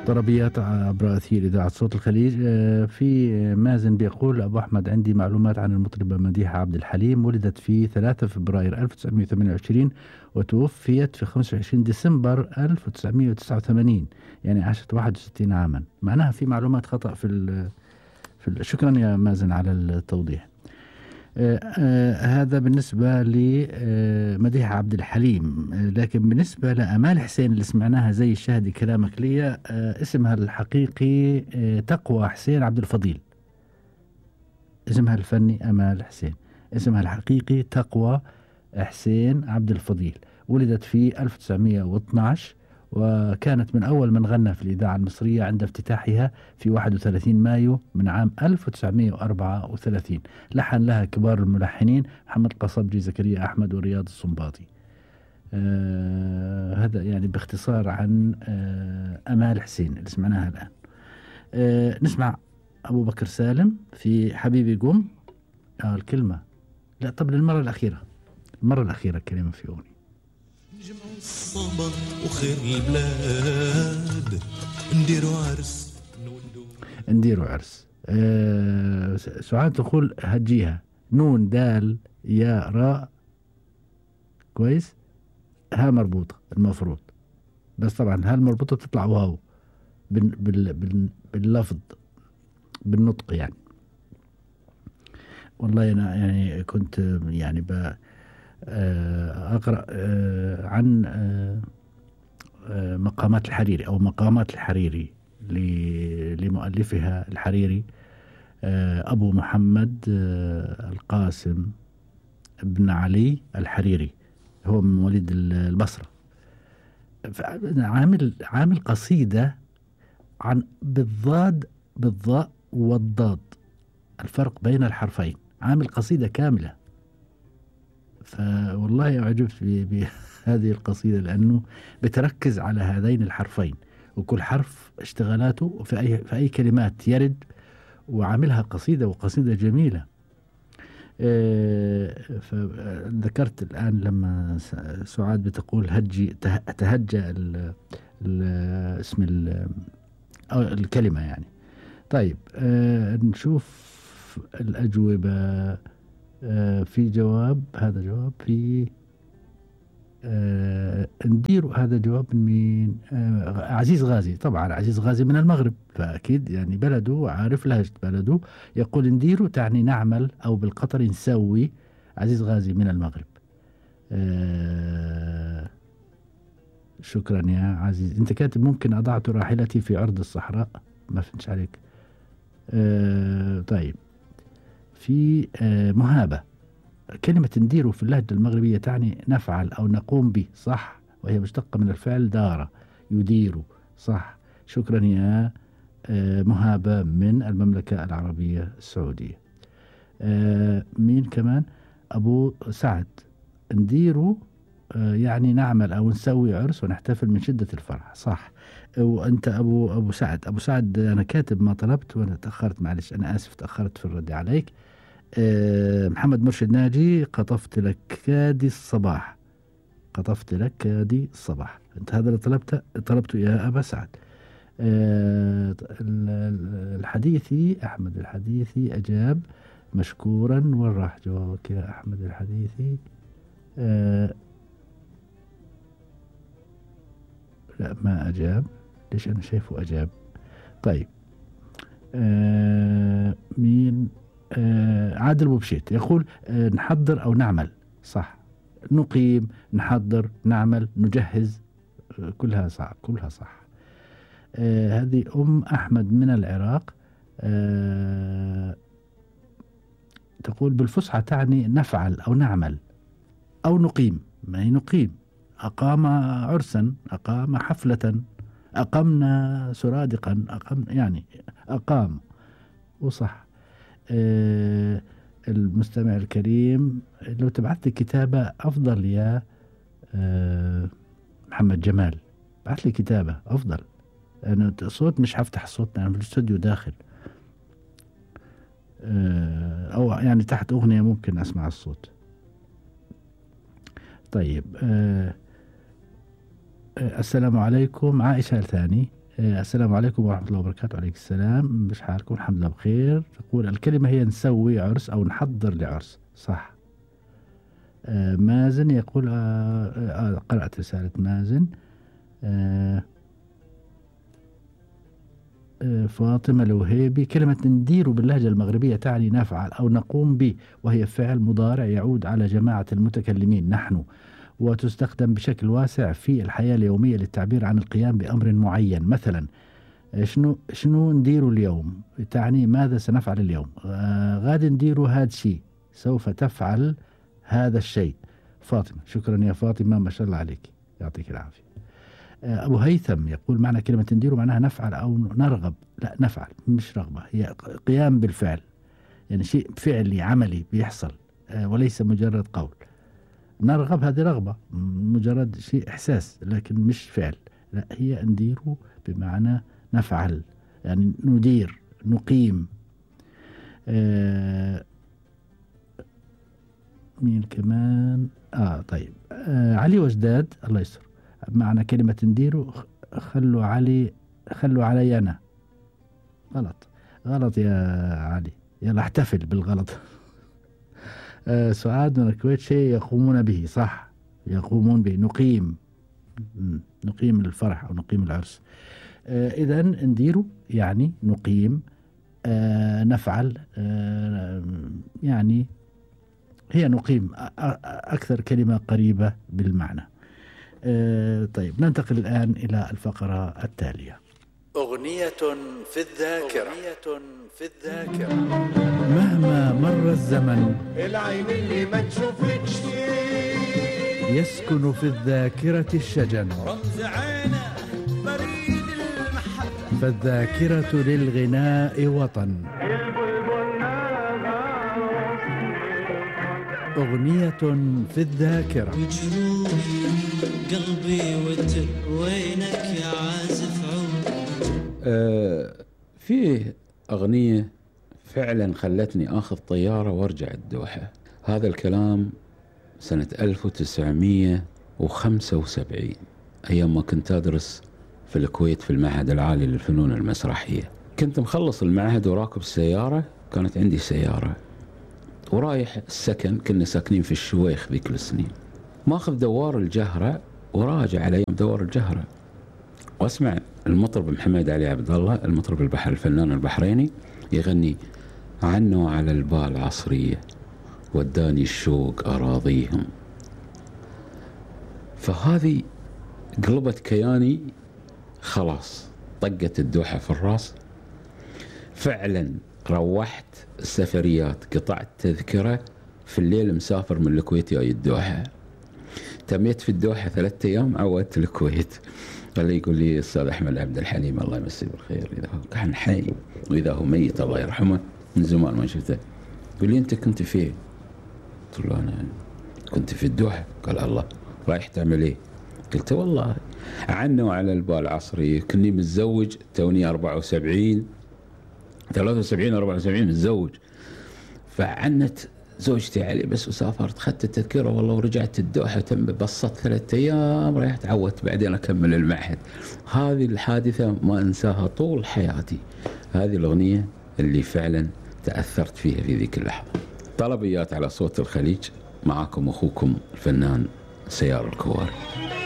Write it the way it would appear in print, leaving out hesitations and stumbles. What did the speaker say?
طربيات عبر أثير إذاعة صوت الخليج. في مازن بيقول: أبو أحمد، عندي معلومات عن المطربة مديحة عبد الحليم. ولدت في 3 فبراير 1928 وتوفيت في 25 ديسمبر 1989، يعني عاشت 61 عاما. معناها في معلومات خطأ شكرا يا مازن على التوضيح. هذا بالنسبة لمديحة عبد الحليم. لكن بالنسبة لأمال حسين اللي سمعناها زي الشهد كلامك لي، اسمها الحقيقي تقوى حسين عبد الفضيل. اسمها الفني أمال حسين، اسمها الحقيقي تقوى حسين عبد الفضيل. ولدت في 1912 وكانت من أول من غنى في الإذاعة المصرية عند افتتاحها في 31 مايو من عام 1934. لحن لها كبار الملحنين محمد قصبجي، زكريا أحمد، ورياض السنباطي. هذا يعني باختصار عن أمال حسين اللي سمعناها الآن. نسمع أبو بكر سالم في حبيبي قم. الكلمة لا، طب المرة الأخيرة كلمة في أغنية. جمع الصبر وخير البلاد نديروا عرس. سعاد تقول هجيها نون دال يا راء، كويس، ها مربوطة المفروض، بس طبعا ها المربوطة تطلع واو باللفظ بالنطق يعني. والله أنا يعني كنت يعني أقرأ عن مقامات الحريري أو مقامات الحريري لمؤلفها الحريري أبو محمد القاسم بن علي الحريري، هو من مواليد البصرة. عامل قصيدة عن بالضاء والضاد، الفرق بين الحرفين، عامل قصيدة كاملة. فوالله أعجبت بهذه القصيدة لأنه بتركز على هذين الحرفين، وكل حرف اشتغالاته في أي كلمات يرد، وعاملها قصيدة، وقصيدة جميلة. فذكرت الآن لما سعاد بتقول تهجى اسم الكلمة يعني. طيب نشوف الأجوبة. في جواب، هذا جواب في نديروا، هذا جواب من مين؟ عزيز غازي. طبعا عزيز غازي من المغرب، فأكيد يعني بلده، عارف لهجة بلده. يقول نديروا تعني نعمل، أو بالقطر نسوي. عزيز غازي من المغرب. شكرا يا عزيز. انت كاتب ممكن أضعت راحلتي في عرض الصحراء، ما فهمتش عليك. طيب، في مهابة. كلمة ندير في اللهجة المغربية تعني نفعل أو نقوم به، صح، وهي مشتقة من الفعل دار يدير، صح. شكرا يا مهابة من المملكة العربية السعودية. مين كمان؟ أبو سعد. ندير يعني نعمل أو نسوي عرس ونحتفل من شدة الفرح، صح. وأنت أبو سعد أنا كاتب ما طلبت وأنا تأخرت، معلش أنا آسف، تأخرت في الرد عليك. محمد مرشد ناجي: قطفت لك كادي الصباح. أنت هذا اللي طلبته يا أبا سعد. الحديثي أحمد الحديثي أجاب: مشكورا. وين راح جوابك يا أحمد الحديثي؟ لا، ما أجاب. ليش أنا شايفه أجاب؟ طيب، مين؟ عادل بوبشيت يقول نحضر أو نعمل، صح. نقيم، نحضر، نعمل، نجهز، كلها صح. هذه أم أحمد من العراق. تقول بالفصحى تعني نفعل أو نعمل أو نقيم. ما هي نقيم، أقام عرسا، أقام حفلة، أقمنا سرادقا، يعني أقام، وصح. المستمع الكريم، لو تبعث لي كتابة أفضل يا محمد جمال، بعث لي كتابة أفضل. أنا الصوت مش هفتح صوتنا، أنا في الاستوديو داخل، أو يعني تحت أغنية ممكن أسمع الصوت. طيب، السلام عليكم. عائشة الثاني السلام عليكم ورحمة الله وبركاته. عليك السلام، مش حالكم؟ الحمد لله بخير. تقول الكلمة هي نسوي عرس أو نحضر لعرس، صح. مازن يقول قرأت رسالة مازن. فاطمة الوهيبي، كلمة ندير باللهجة المغربية تعني نفعل أو نقوم به، وهي فعل مضارع يعود على جماعة المتكلمين نحن، وتستخدم بشكل واسع في الحياة اليومية للتعبير عن القيام بأمر معين. مثلا شنو ندير اليوم، تعني ماذا سنفعل اليوم. غادي ندير هذا الشيء، سوف تفعل هذا الشيء. فاطمة، شكرا يا فاطمة، ما شاء الله عليك، يعطيك العافية. أبو هيثم يقول معنى كلمة ندير معناها نفعل أو نرغب. لا، نفعل مش رغبة، هي قيام بالفعل، يعني شيء فعلي عملي بيحصل، وليس مجرد قول. نرغب هذه رغبة، مجرد شيء إحساس لكن مش فعل. لا، هي ندير بمعنى نفعل، يعني ندير، نقيم. مين كمان؟ طيب، علي وجداد، الله يستر، معنى كلمة ندير خلوا علي أنا. غلط يا علي، يلا احتفل بالغلط. سعاد من الكويت، شيء يقومون به، صح، يقومون به، نقيم الفرح أو نقيم العرس. إذا ندير يعني نقيم، نفعل، يعني هي نقيم، أكثر كلمة قريبة بالمعنى. طيب، ننتقل الآن إلى الفقرة التالية. أغنية في الذاكرة. مهما مر الزمن العين اللي ما تشوفكش يسكن في الذاكرة الشجن، رمز عينه بريد المحبة، فالذاكرة للغناء وطن. أغنية في الذاكرة. وجروحي قلبي وتر وينك يا عازف عود. فيه أغنية فعلا خلتني آخذ طيارة وارجع الدوحة. هذا الكلام سنة 1975 أيام ما كنت أدرس في الكويت في المعهد العالي للفنون المسرحية. كنت مخلص المعهد وراكب السيارة، كانت عندي سيارة، ورايح السكن، كنا ساكنين في الشويخ ذيك السنين، ماخذ دوار الجهرة وراجع على يوم دوار الجهرة، واسمع المطرب محمد علي عبد الله، المطرب البحر الفنان البحريني، يغني عنوا على البال عصرية وداني الشوق أراضيهم. فهذه قلبت كياني، خلاص طقت الدوحة في الراس. فعلا روحت السفريات، قطعت تذكرة في الليل، مسافر من الكويت جاي الدوحة. تميت في الدوحة 3 أيام، عودت الكويت. اللي يقول لي الأستاذ أحمد عبد الحليم الله يمسيه بالخير، إذا هو كان حي وإذا هو ميت الله يرحمه، من زمان ما شفته، يقول لي أنت كنت فين؟ قلت له أنا كنت في الدوحة. قال الله، رايح تعمل إيه؟ قلت والله عنوا على البال عصري، كني متزوج توني 73 74 متزوج، فعنت زوجتي علي بس وسافرت، خدت التذكرة والله ورجعت الدوحة، بسطت 3 أيام، ريحت عودت بعدين أكمل المعهد. هذه الحادثة ما أنساها طول حياتي. هذه الأغنية اللي فعلا تأثرت فيها في ذيك اللحظة. طلبيات على صوت الخليج، معاكم أخوكم الفنان سيار الكواري.